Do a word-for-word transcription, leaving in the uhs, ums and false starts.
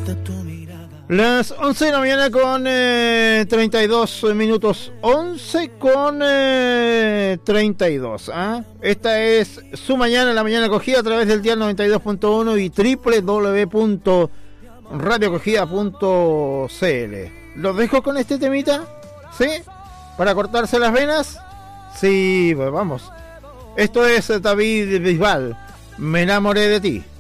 Las once de la mañana con eh, treinta y dos minutos. once con eh, treinta y dos. ¿ah? Esta es su mañana, la mañana acogida a través del dial noventa y dos punto uno y doble u doble u doble u punto radio acogida punto c l. ¿Los dejo con este temita? ¿Sí? ¿Para cortarse las venas? Sí, pues vamos. Esto es David Bisbal. Me enamoré de ti.